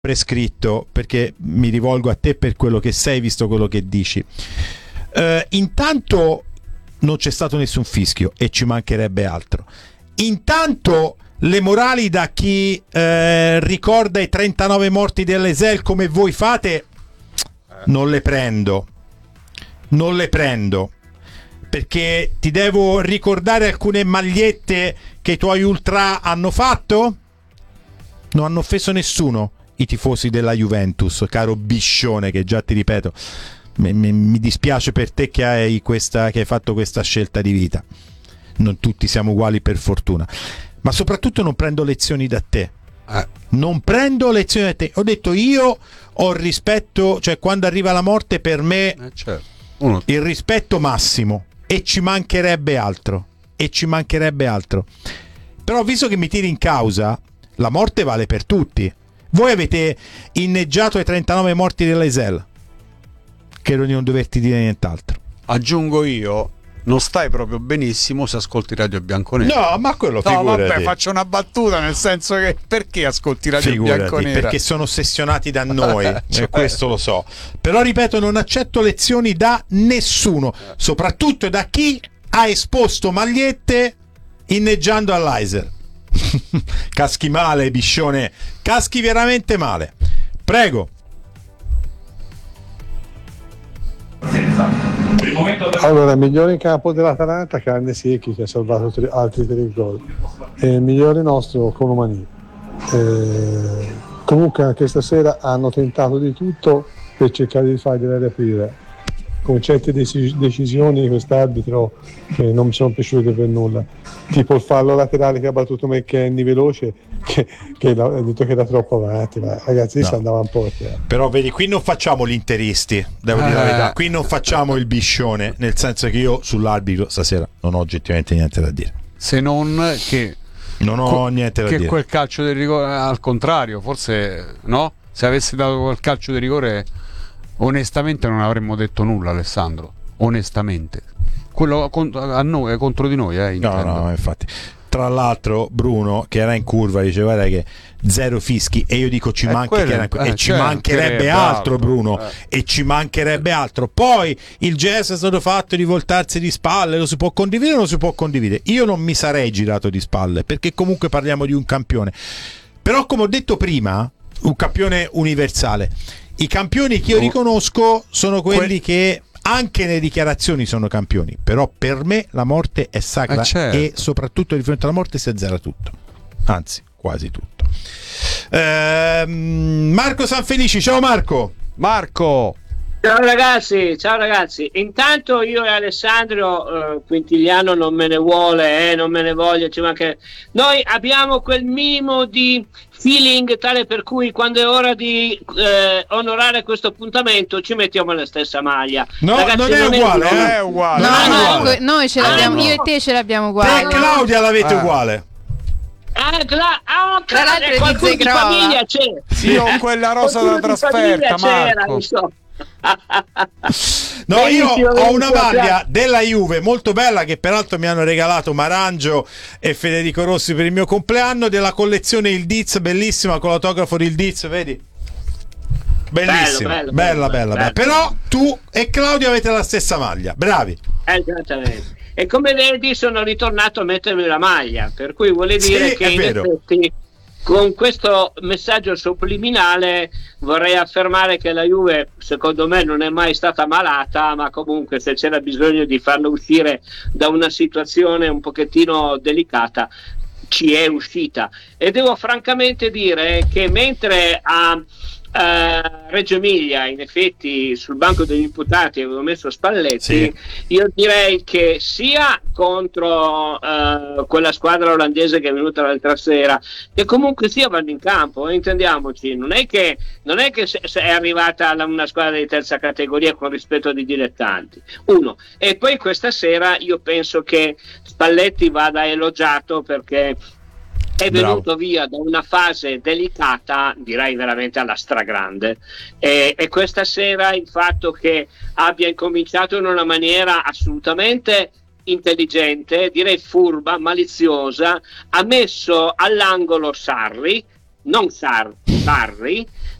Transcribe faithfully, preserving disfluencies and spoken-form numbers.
prescritto, perché mi rivolgo a te per quello che sei, visto quello che dici. Uh, intanto non c'è stato nessun fischio e ci mancherebbe altro. Intanto le morali da chi eh, ricorda i trentanove morti dell'E S E L come voi fate non le prendo, non le prendo, perché ti devo ricordare alcune magliette che i tuoi ultra hanno fatto? Non hanno offeso nessuno i tifosi della Juventus, caro Biscione, che già ti ripeto, mi, mi, mi dispiace per te che hai, questa, che hai fatto questa scelta di vita. Non tutti siamo uguali, per fortuna, ma soprattutto non prendo lezioni da te. Eh. Non prendo lezioni da te. Ho detto, io ho rispetto, cioè quando arriva la morte per me eh certo. Uno... il rispetto massimo, e ci mancherebbe altro, e ci mancherebbe altro. Però visto che mi tiri in causa, la morte vale per tutti. Voi avete inneggiato ai trentanove morti dell'E S E L. Credo di non doverti dire nient'altro. Aggiungo io, non stai proprio benissimo se ascolti Radio Bianconera. No, ma quello figurati. No, vabbè, faccio una battuta, nel senso che perché ascolti Radio figurati, Bianconera? Perché sono ossessionati da noi, cioè, e questo lo so. Però ripeto, non accetto lezioni da nessuno, soprattutto da chi ha esposto magliette inneggiando all'Aiser. Caschi male, Biscione, caschi veramente male. Prego. Allora, il migliore in campo dell'Atalanta, Carne Secchi, che ha salvato tre, altri tre gol, e il migliore nostro Colomani. Eh, comunque anche stasera hanno tentato di tutto per cercare di fargliela riaprire, con certe dec- decisioni di quest'arbitro che non mi sono piaciute per nulla, tipo il fallo laterale che ha battuto McKennie veloce, che, che ha detto che era troppo avanti, ma ragazzi no. Si andava un po'. Eh. Però vedi, qui non facciamo gli interisti, devo eh. dire la verità, qui non facciamo il Biscione, nel senso che io sull'arbitro stasera non ho oggettivamente niente da dire, se non che non ho co- niente da che dire. Quel calcio di rigore, al contrario, forse no, se avessi dato quel calcio di rigore onestamente non avremmo detto nulla, Alessandro, onestamente. Quello a noi, contro di noi, eh, no, no, infatti. Tra l'altro Bruno, che era in curva, dice guarda che zero fischi, e io dico ci, manchi quello, che era, eh, e ci cioè, mancherebbe altro, Bruno, eh. e ci mancherebbe altro. Poi il gesto è stato fatto di voltarsi di spalle, lo si può condividere o non si può condividere. Io non mi sarei girato di spalle, perché comunque parliamo di un campione, però come ho detto prima, un campione universale. I campioni che io riconosco sono quelli que- che anche nelle dichiarazioni sono campioni, però per me la morte è sacra, eh certo. E soprattutto di fronte alla morte si azzera tutto, anzi quasi tutto. ehm, Marco Sanfelici, ciao Marco. Marco, ciao ragazzi, ciao ragazzi. Intanto io e Alessandro eh, Quintiliano non me ne vuole, eh, non me ne voglio, ci manca... Noi abbiamo quel minimo di feeling tale per cui quando è ora di eh, onorare questo appuntamento ci mettiamo la stessa maglia. No, ragazzi, non, è, non uguale, è, non è uguale, no, non è no, uguale. Noi ce l'abbiamo, ah, no. Io e te ce l'abbiamo uguale. Te e Claudia l'avete eh. uguale. Ah, cla- ah, tra l'altro qualcuno di famiglia c'è. Sì, ho quella rosa da trasferta, Marco. No, io ho una maglia della Juve molto bella, che peraltro mi hanno regalato Marangio e Federico Rossi per il mio compleanno, della collezione Il Diz, bellissima, con l'autografo di Il Diz, vedi? Bellissima, bello, bello, bella, bello, bella, bello. Bella. Però tu e Claudio avete la stessa maglia, bravi. Esattamente. E come vedi sono ritornato a mettermi la maglia, per cui vuole dire sì, che in vero. effetti con questo messaggio subliminale vorrei affermare che la Juve secondo me non è mai stata malata, ma comunque se c'era bisogno di farla uscire da una situazione un pochettino delicata ci è uscita. E devo francamente dire che mentre a Uh, Reggio Emilia in effetti sul banco degli imputati avevo messo Spalletti, sì. Io direi che sia contro uh, quella squadra olandese che è venuta l'altra sera, che comunque sia vanno in campo, eh, intendiamoci, non è che, non è che se, se è arrivata una squadra di terza categoria con rispetto dei dilettanti, uno, e poi questa sera io penso che Spalletti vada elogiato perché è venuto Bravo. via da una fase delicata, direi veramente alla stragrande, e, e questa sera il fatto che abbia incominciato in una maniera assolutamente intelligente, direi furba, maliziosa, ha messo all'angolo Sarri, non Sar- Sarri,